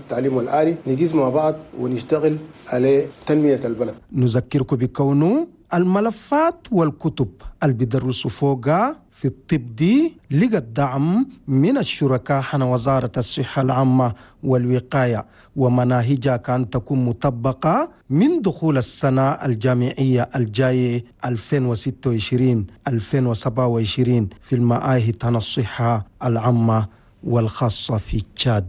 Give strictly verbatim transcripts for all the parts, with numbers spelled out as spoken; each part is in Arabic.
التعليم الآلي نجيز مع بعض ونشتغل على تنمية البلد. نذكركم بكونه الملفات والكتب اللي بيدرسوا فوقها في الطب دي لقت دعم من الشركاء حن وزارة الصحة العامة والوقاية، ومناهجها كانت تكون مطبقة من دخول السنة الجامعية الجاية ألفين وستة وعشرين ألفين وسبعة وعشرين في المعاهد الصحة العامة والخاصة في تشاد.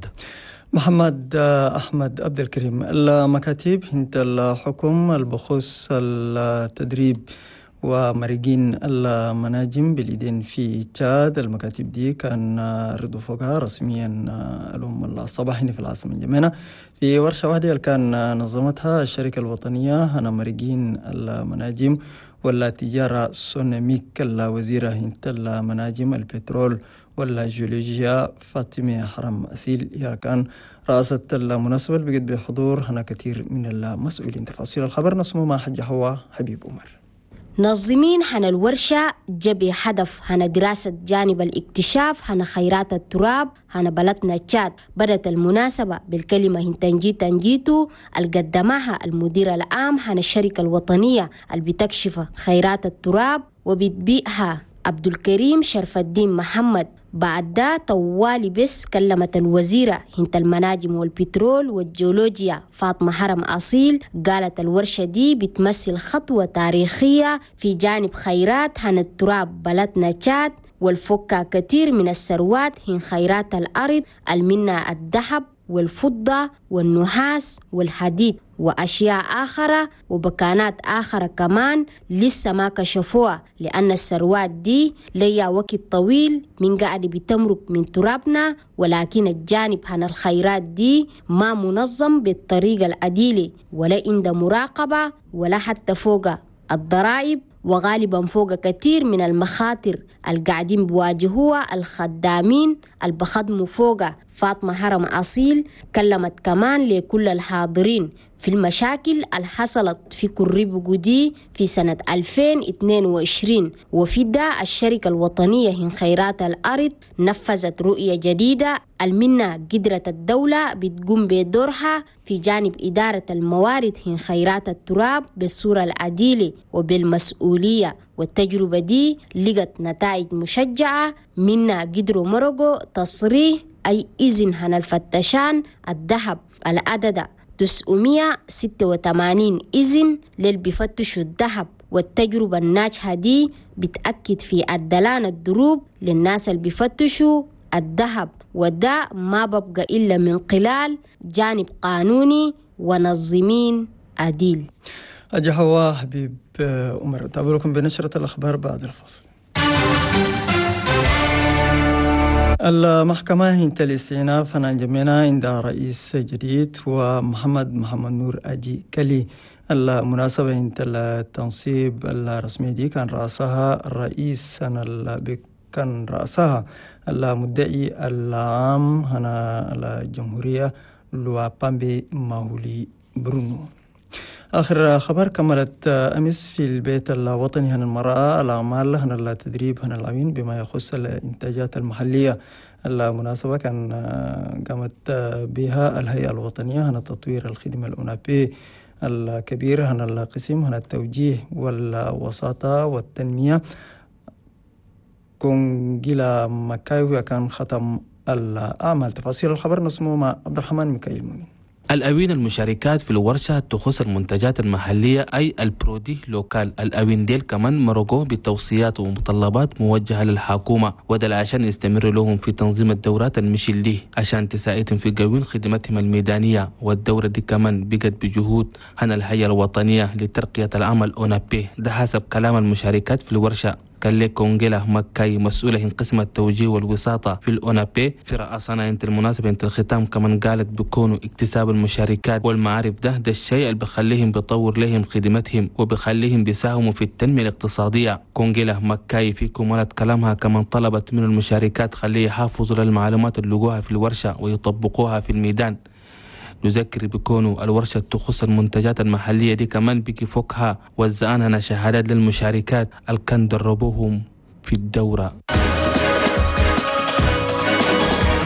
محمد أحمد عبد الكريم، المكاتب هنت الحكم البخصوص التدريب ومريقين المناجم باليدين في تشاد، المكاتب دي كان ردوا فوقها رسميا الأم الصباح في العاصمة الجمينة في ورشة واحدة اللي كان نظمتها الشركة الوطنية أنا مريقين المناجم والتجارة سوناميك الوزيرة هنت المناجم البترول والجيولوجيا فاطمة حرم أسيل هي كان رئاسة المناسبة اللي بقت بحضور هنا كثير من المسؤولين. تفاصيل الخبر نسمو مع حج حوا حبيب عمر. ناظمين حن الورشة جبي هدف هن دراسة جانب الاكتشاف هن خيرات التراب هن بلدنا تشاد. بدت المناسبة بالكلمة هنتنجي تنجيتو القدمها المدير العام هن الشركة الوطنية اللي بتكشف خيرات التراب وبتبيئها عبد الكريم شرف الدين محمد. بعد ده طوالي بس كلمت الوزيرة هنت المناجم والبترول والجيولوجيا فاطمة حرم أصيل، قالت الورشة دي بتمثل خطوة تاريخية في جانب خيرات هن التراب بلدنا تشاد، والفكة كتير من الثروات هن خيرات الأرض المنة الذهب والفضة والنحاس والحديد وأشياء آخرة وبكانات آخرة كمان لسه ما كشفوها، لأن الثروات دي ليا وقت طويل من قاعد بتمرق من ترابنا، ولكن الجانب عن الخيرات دي ما منظم بالطريقة العديلة ولا عند مراقبة ولا حتى فوق الضرائب، وغالبا فوق كتير من المخاطر القاعدين بواجهوها الخدامين البخدموا فوق. فاطمة حرم أصيل كلمت كمان لكل الحاضرين في المشاكل الحصلت في كريبوغو دي في سنة ألفين واثنين وعشرين، وفي ده الشركة الوطنية هن خيرات الأرض نفذت رؤية جديدة المنة قدرة الدولة بتقوم بدورها في جانب إدارة الموارد هن خيرات التراب بالصورة العديلة وبالمسؤولية، والتجربة دي لقت نتائج مشجعة منها قدروا مرقوا تصريح أي إذن هن الفتشان الذهب العدد تسعمية وستة وثمانين إذن للي بيفتشوا الذهب، والتجربة الناجحة دي بتأكد في عدلان الدروب للناس اللي بيفتشوا الذهب، وده ما ببقى إلا من خلال جانب قانوني ونظمين عديل. أجي حوا حبيب عمر، تابعكم بنشرة الأخبار بعد الفصل. المحكمة هنت الاستئناف أنا جمينا عندها رئيس جديد ومحمد محمد نور أجي كلي. المناسبة هنت التنصيب الرسمي دي كان رأسها الرئيس أنا كان رأسها المدعي العام هنا الجمهورية لوابامبي ماولي برونو. آخر خبر كملت أمس في البيت الوطني هن المرأة الأعمال هن التدريب هن العوين بما يخص الإنتاجات المحلية. المناسبة كان قامت بها الهيئة الوطنية هن تطوير الخدمة الأونابي الكبير هن القسم هن التوجيه والوساطة والتنمية. كونجيلا مكايو كان ختم الأعمال. تفاصيل الخبر نسمو مع عبد الرحمن ميكائيل مؤمن. الأوين المشاركات في الورشة تخص المنتجات المحلية أي البرودي لوكال. الأوين ديل كمان مرقوا بتوصيات ومطلبات موجهة للحكومة، وده عشان يستمروا لهم في تنظيم الدورات المشل دي عشان تساعدهم في قوين خدمتهم الميدانية. والدورة دي كمان بقت بجهود هنا الهيئة الوطنية لترقية العمل أونابي، ده حسب كلام المشاركات في الورشة. قال لك كونجيلا مكاي مسؤولة عن قسم التوجيه والوساطة في الأونابي في رأسنا انت المناسبة انت الختام كمان قالت بيكونوا اكتساب المشاركات والمعارف ده ده الشيء اللي بخليهم بيطور لهم خدمتهم وبخليهم بيساهموا في التنمية الاقتصادية. كونجيلا مكاي في كمالة كلامها كمان طلبت من المشاركات خليه يحافظوا للمعلومات اللي لقوها في الورشة ويطبقوها في الميدان. نذكر بكونوا الورشة تخص المنتجات المحلية دي كمان بيكي فوقها وزعانها شهادات للمشاركات اللي كان دربوهم في الدورة.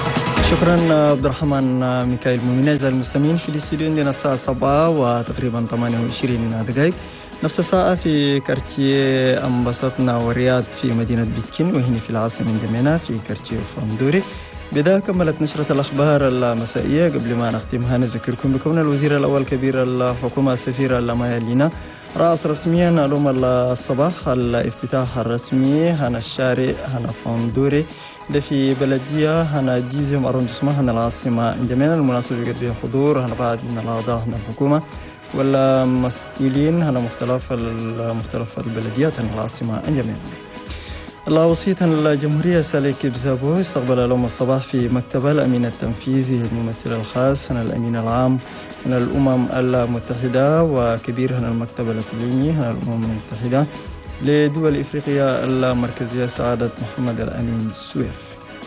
شكرا عبد الرحمن ميكائيل مؤمن. أعزائي المستمعين في الاستوديو عندنا الساعة سبعة وتقريبا ثمانية وعشرين دقائق، نفس الساعة في كارتيه أنبسطنا ورياض في مدينة بيتكين، وهنا في العاصمة جمينة في كارتيه فندوري. بدأ كملت نشرة الأخبار المسائية. قبل ما نختمها نذكركم بكون الوزير الأول كبير الحكومة السفير اللامايا لينا رأس رسميا اليوم الصباح الافتتاح الرسمي هنا الشارع هنا فندوري ده في بلدية هنا جيزيوم أروندسما هنا العاصمة جمينة. المناسبة قد بها حضور هنا بعض من الأعضاء هنا الحكومة ولا مسؤولين هنا مختلف مختلف البلديات هنا العاصمة جمينة. الله وصية الجمهورية سالك بزابو استقبل اليوم الصباح في مكتبه الأمين التنفيذي الممثل الخاص هنا الأمين العام هنا الأمم المتحدة وكبير هنا المكتب الإقليمي هنا الأمم المتحدة لدول إفريقيا المركزية سعادة محمد الأمين سويف.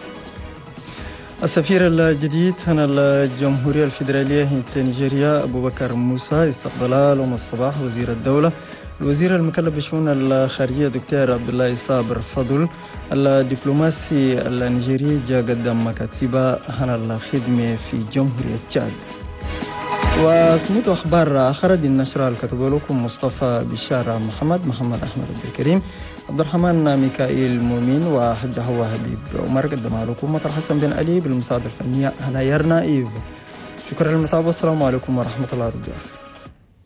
السفير الجديد هنا الجمهورية الفيدرالية نيجيريا أبو بكر موسى استقبل اليوم الصباح وزير الدولة الوزير المكلف بالشؤون الخارجية دكتور عبد الله صابر فضل. الدبلوماسي النيجيري جاء قدم مكاتبة هنا الخدمة في جمهورية تشاد. وسمعت أخبار آخر دي النشرة الكتبه لكم مصطفى بشار محمد محمد أحمد عبد الكريم عبد الرحمن ميكائيل مؤمن وحج هو حبيب عمر. قدمها لكم مطر حسن بن علي بالمساعدة الفنية هنا يرنا إيف. شكرا للمتابعة والسلام عليكم ورحمة الله وبركاته.